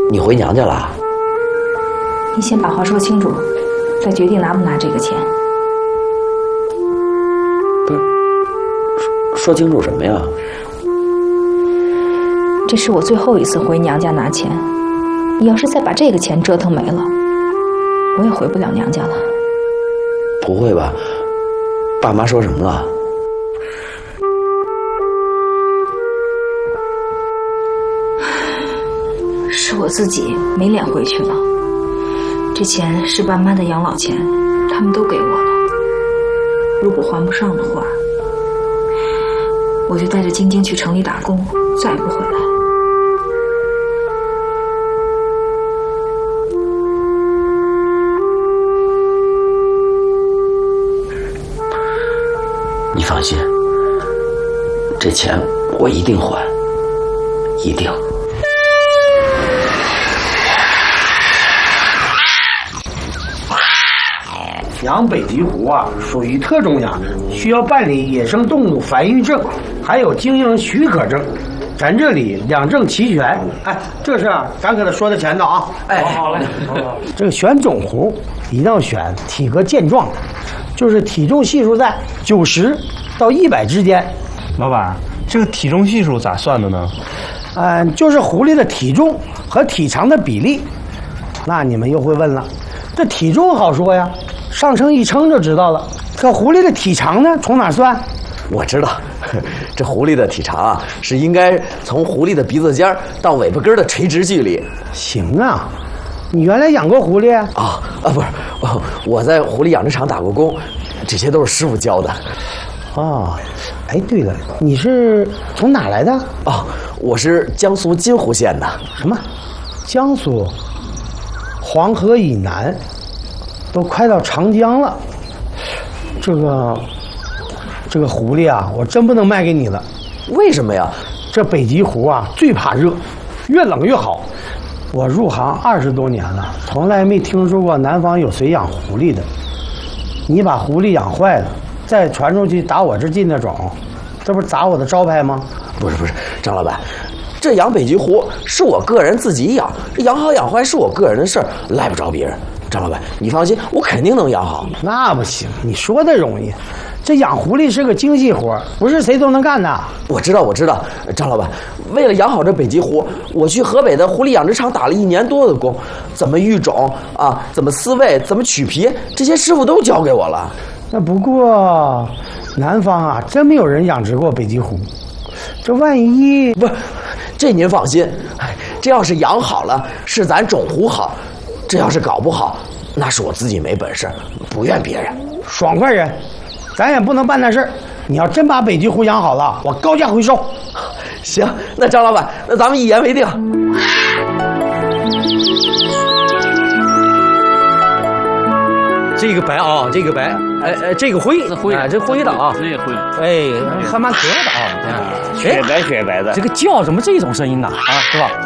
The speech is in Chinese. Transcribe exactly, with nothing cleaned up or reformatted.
你回娘家了？ 你先把话说清楚，再决定拿不拿这个钱。 不是，说说清楚什么呀？ 这是我最后一次回娘家拿钱，你要是再把这个钱折腾没了，我也回不了娘家了。 不会吧？爸妈说什么了？ 是我自己没脸回去了。这钱是爸妈的养老钱，他们都给我了。如果还不上的话，我就带着晶晶去城里打工，再也不回来。 你放心，这钱我一定还，一定。 养北极狐啊，属于特种养殖，需要办理野生动物繁育证，还有经营许可证。咱这里两证齐全。哎，这事啊，咱搁这说在前头啊。 哎，好嘞。 这个选种狐一定要选体格健壮的，就是体重系数在九十到一百之间。 老板，这个体重系数咋算的呢？ 嗯，就是狐狸的体重和体长的比例。那你们又会问了，这体重好说呀，上称一称就知道了。可狐狸的体长呢，从哪算？ 我知道，这狐狸的体长啊，是应该从狐狸的鼻子尖到尾巴根的垂直距离。 行啊，你原来养过狐狸啊？ 啊啊，不是，我我在狐狸养殖场打过工，这些都是师傅教的。 哦，哎，对了，你是从哪来的？ 哦，我是江苏金湖县的。 什么？江苏？黄河以南，都快到长江了。这个，这个狐狸啊，我真不能卖给你了。 为什么呀？ 这北极狐啊，最怕热，越冷越好。我入行二十多年了，从来没听说过南方有谁养狐狸的。你把狐狸养坏了，再传出去打我这进的种，这不是砸我的招牌吗？ 不是不是，张老板，这养北极狐是我个人自己养，这养好养坏是我个人的事儿，赖不着别人。张老板，你放心，我肯定能养好。 那不行，你说的容易，这养狐狸是个精细活，不是谁都能干的。 我知道，我知道，张老板，为了养好这北极狐，我去河北的狐狸养殖场打了一年多的工，怎么育种啊，怎么饲喂，怎么取皮，这些师傅都教给我了。 那不过，南方啊，真没有人养殖过北极狐，这万一不，这您放心，这要是养好了，是咱种狐好。这要是搞不好，那是我自己没本事，不怨别人。 爽快人，咱也不能办那事儿。你要真把北极狐养好了，我高价回收。 行，那张老板，那咱们一言为定。 这个白啊，这个白，哎哎，这个灰，灰，哎，这灰的啊， 这灰， 哎，还蛮可爱的啊， 雪白雪白的。 这个叫怎么这种声音呢？啊，是吧？